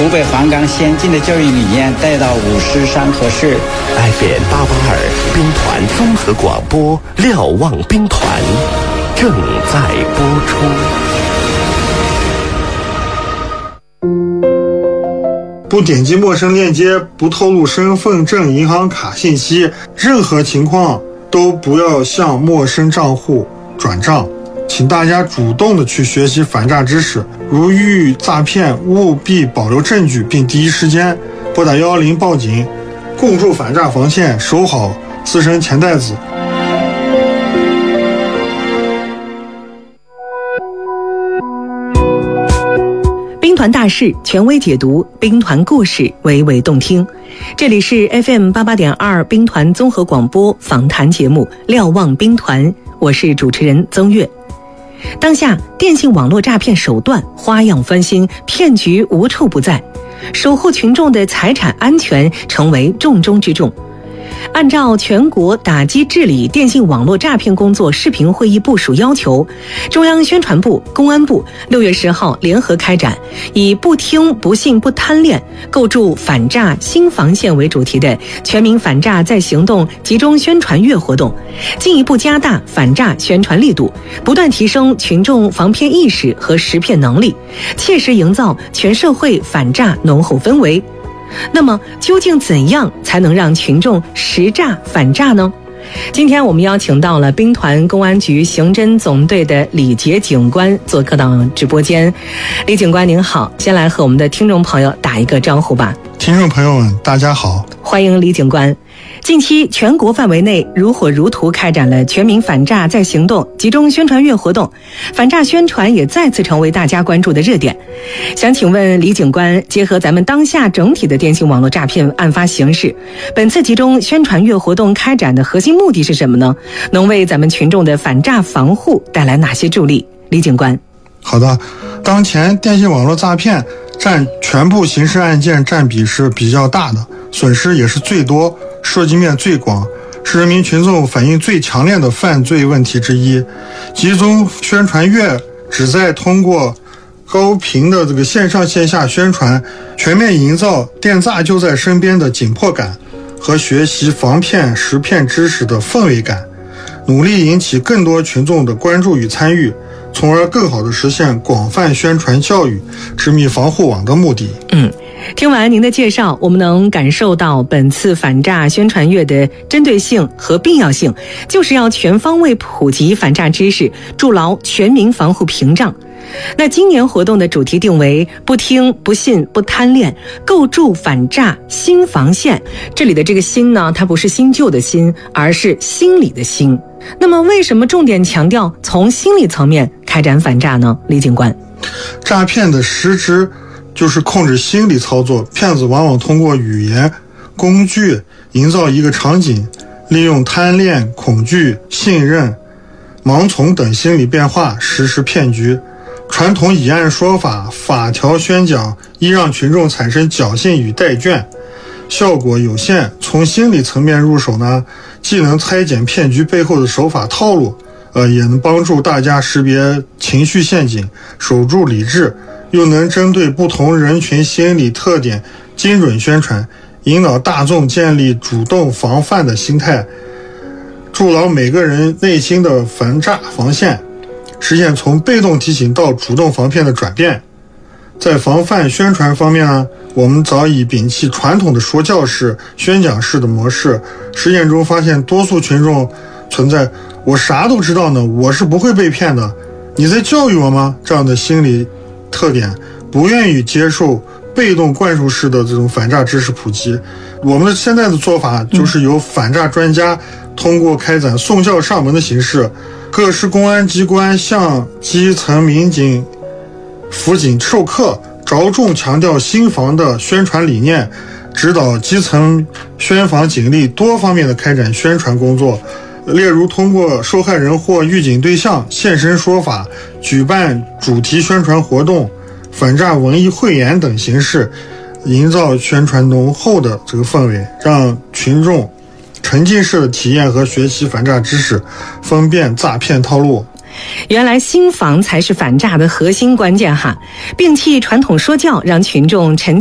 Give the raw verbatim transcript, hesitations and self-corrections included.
湖北黄冈先进的教育理念带到五狮山河市。 F M 八八二兵团综合广播瞭望兵团正在播出。 不点击陌生链接，不透露身份证、银行卡信息，任何情况都不要向陌生账户转账。请大家主动的去学习反诈知识，如遇诈骗，务必保留证据，并第一时间拨打幺幺零报警，共筑反诈防线，守好自身钱袋子。 兵团大事权威解读，兵团故事娓娓动听。这里是 F M 八八点二兵团综合广播访谈节目《瞭望兵团》，我是主持人曾月。当下电信网络诈骗手段花样翻新，骗局无处不在，守护群众的财产安全成为重中之重。按照全国打击治理电信网络诈骗工作视频会议部署要求，中央宣传部、公安部六月十号联合开展以不听、不信、不贪恋，构筑反诈新防线为主题的全民反诈在行动集中宣传月活动，进一步加大反诈宣传力度，不断提升群众防骗意识和识骗能力，切实营造全社会反诈浓厚氛围。那么究竟怎样才能让群众识诈反诈呢？今天我们邀请到了兵团公安局刑侦总队的李杰警官做客到直播间。李警官您好，先来和我们的听众朋友打一个招呼吧。 听众朋友们大家好， 欢迎李警官。近期全国范围内如火如荼开展了全民反诈在行动集中宣传月活动，反诈宣传也再次成为大家关注的热点。想请问李警官，结合咱们当下整体的电信网络诈骗案发形势，本次集中宣传月活动开展的核心目的是什么呢？能为咱们群众的反诈防护带来哪些助力？李警官。 好的，当前电信网络诈骗占全部刑事案件占比是比较大的，损失也是最多，涉及面最广，是人民群众反映最强烈的犯罪问题之一。集中宣传月旨在通过高频的这个线上线下宣传，全面营造电诈就在身边的紧迫感和学习防骗识骗知识的氛围感，努力引起更多群众的关注与参与，从而更好地实现广泛宣传教育、织密防护网的目的。 嗯，听完您的介绍，我们能感受到本次反诈宣传月的针对性和必要性，就是要全方位普及反诈知识，筑牢全民防护屏障。那今年活动的主题定为不听、不信、不贪恋，构筑反诈新防线。这里的这个新呢，它不是新旧的新，而是心理的心。那么为什么重点强调从心理层面开展反诈呢？李警官。 诈骗的实质就是控制心理操作，骗子往往通过语言工具营造一个场景，利用贪恋、恐惧、信任、盲从等心理变化实施骗局。传统以案说法、法条宣讲易让群众产生侥幸与怠倦，效果有限。从心理层面入手呢，既能拆解骗局背后的手法套路，呃，也能帮助大家识别情绪陷阱，守住理智，又能针对不同人群心理特点精准宣传，引导大众建立主动防范的心态，筑牢每个人内心的反诈防线，实现从被动提醒到主动防骗的转变。在防范宣传方面呢，我们早已摒弃传统的说教式、宣讲式的模式。实践中发现，多数群众存在我啥都知道呢，我是不会被骗的，你在教育我吗？这样的心理特点，不愿意接受被动灌输式的这种反诈知识普及。我们的现在的做法就是由反诈专家通过开展送教上门的形式，各市公安机关向基层民警、辅警授课，着重强调新防的宣传理念，指导基层宣防警力多方面的开展宣传工作。例如通过受害人或预警对象现身说法，举办主题宣传活动、反诈文艺汇演等形式，营造宣传浓厚的这个氛围，让群众沉浸式的体验和学习反诈知识，分辨诈骗套路。 原来新防才是反诈的核心关键哈！摒弃传统说教，让群众沉